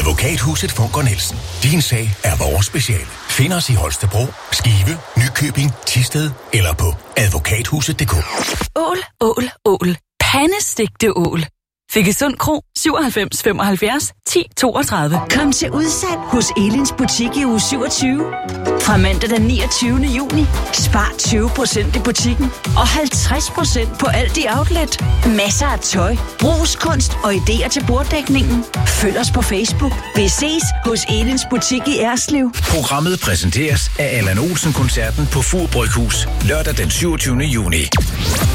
Advokathuset Funker Nielsen. Din sag er vores speciale. Find os i Holstebro, Skive, Nykøbing, Thisted eller på advokathuset.dk. Ål, ål, ål. Pandestegte ål. Fikkesund Kro 97 75 10 32. Kom til udsalg hos Elins butik i uge 27. Fra mandag den 29. juni. Spar 20% i butikken og 50% på alt i outlet. Masser af tøj, brugskunst og idéer til borddækningen. Følg os på Facebook. Vi ses hos Elins butik i Erslev. Programmet præsenteres af Allan Olsen-koncerten på Fur Bryghus lørdag den 27. juni.